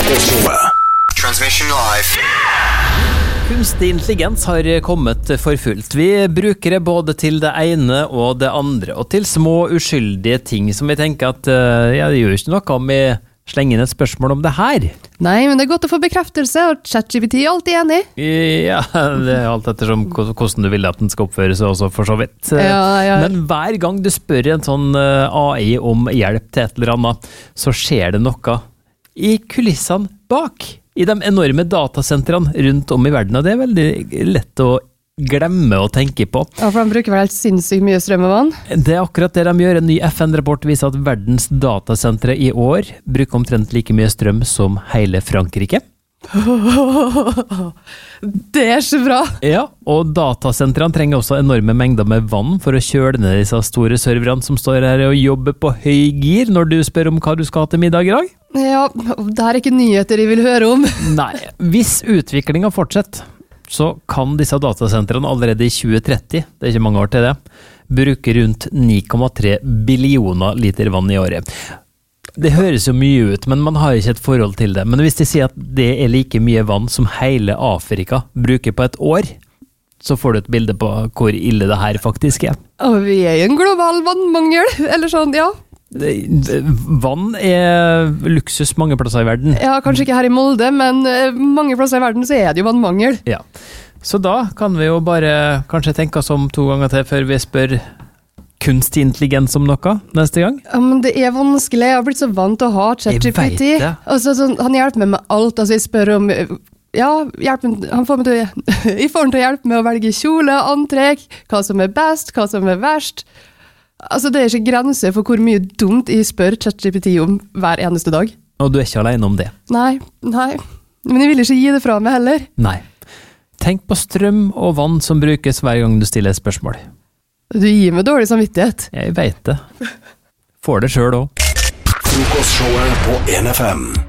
Transmission live. Kunstig intelligens har kommet for fullt. Vi bruker det både til det ene og det andre, og til små uskyldige ting som vi tenker at det gjør ikke noe om vi slenger inn et spørsmål om det her. Nei, men det er godt å få bekreftelse, og ChatGPT er alltid enig. Ja, det er alt ettersom hvordan du vil at den skal oppføre seg også, for så vidt. Ja. Men hver gang du spør en sånn AI om hjelp til et eller annet, så skjer det noe i kulissene bak. I de enorme datasentrene rundt om i verden, og det er veldig lett å glemme å tenke på. Ja, for de bruker vel helt sinnssykt mye strøm og vann. Det er akkurat det de gjør. En ny FN-rapport viser at verdens datasentre i år bruker omtrent like mye strøm som hele Frankrike. Det er så bra! Ja, og datasentrene trenger også enorme mengder med vann for å kjøle ned disse store serverne som står her og jobber på høy gir når du spør om hva du skal ha til middag i dag. Ja, det her er ikke nyheter jeg vil høre om. Nei, hvis utviklingen fortsetter, så kan disse datasentrene allerede i 2030, det er ikke mange år til det, bruke rundt 9,3 billioner liter vann i året. Det høres jo mye ut, men man har ikke et forhold til det. Men hvis de sier at det er like mye vann som hele Afrika bruker på et år, så får du et bilde på hvor ille det her faktisk er. Og vi er jo en global vannmangel, eller sånn, ja. Vann er luksus mange plasser i verden. Ja, kanskje ikke her i Molde, men mange plasser i verden så er det jo vannmangel. Ja, så da kan vi jo bare kanskje tenke oss om 2 ganger til før vi spør kunstig intelligens om noe neste gang. Ja, men det er vanskelig. Jeg har blitt så vant til å ha ChatGPT. Jeg vet det. Altså, han hjelper meg med alt. Altså, jeg spør om... Ja, han får meg til jeg får han til å hjelpe med å velge kjole, antrekk, hva som er best, hva som er verst. Altså, det er ikke grenser for hvor mye dumt jeg spør ChatGPT om hver eneste dag. Og du er ikke alene om det. Nei. Men jeg vil ikke gi det fra meg heller. Nei. Tenk på strøm og vann som brukes hver gang du stiller et spørsmål. Du gir meg dårlig samvittighet. Jeg vet det. Får det selv også. Frokostshowet på 1FM.